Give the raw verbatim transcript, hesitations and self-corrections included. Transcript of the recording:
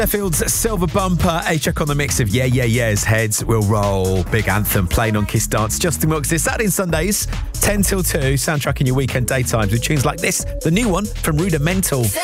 Sheffield's Silver Bumper, a check on the mix of Yeah Yeah Yeah's Heads Will Roll, big anthem playing on Kiss Dance. Justin Wilkes this Saturday and Sundays, ten till two, soundtracking your weekend daytimes with tunes like this, the new one from Rudimental.